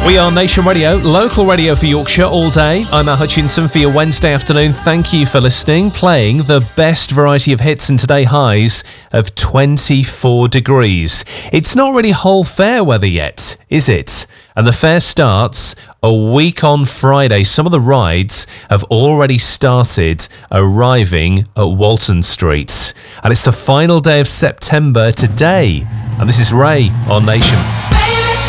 We are Nation Radio, local radio for Yorkshire all day. I'm Matt Hutchinson for your Wednesday afternoon. Thank you for listening. Playing the best variety of hits and today highs of 24 degrees. It's not really whole fair weather yet, is it? And the fair starts a week on Friday. Some of the rides have already started arriving at Walton Street. And it's the final day of September today. And this is Ray on Nation.